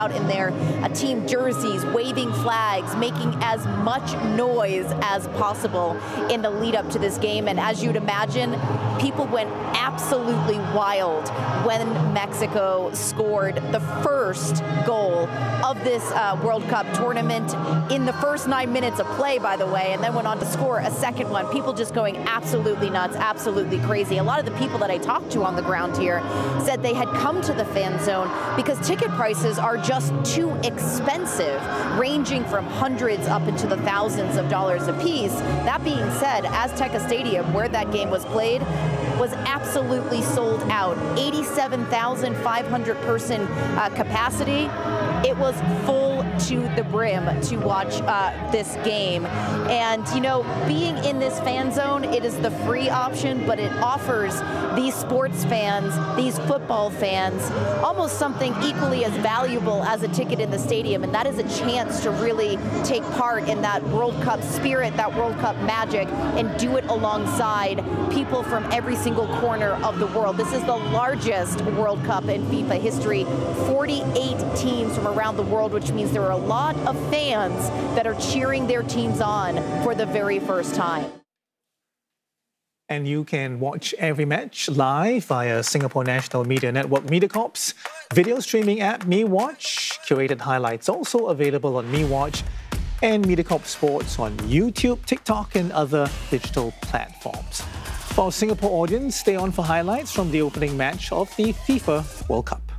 out in their team jerseys, waving flags, making as much noise as possible in the lead up to this game. And as you'd imagine, people went absolutely wild when Mexico scored the first goal of this World Cup tournament in the first 9 minutes of play, by the way, and then went on to score a second one. People just going absolutely nuts, absolutely crazy. A lot of the people that I talked to on the ground here said they had come to the fan zone because ticket prices are just too expensive, ranging from hundreds up into the thousands of dollars a piece. That being said, Azteca Stadium, where that game was played, was absolutely sold out. 87,500 person capacity. It was full to the brim to watch this game. And, you know, being in this fan zone, it is the free option, but it offers these sports fans, these football fans, almost something equally as valuable as a ticket in the stadium, and that is a chance to really take part in that World Cup spirit, that World Cup magic, and do it alongside people from every single corner of the world. This is the largest World Cup in FIFA history, 48 teams from around the world, which means there are a lot of fans that are cheering their teams on for the very first time. And you can watch every match live via Singapore National Media Network MediaCorp's video streaming app MeWatch. Curated highlights also available on MeWatch and MediaCorp Sports on YouTube, TikTok and other digital platforms. For our Singapore audience, stay on for highlights from the opening match of the FIFA World Cup.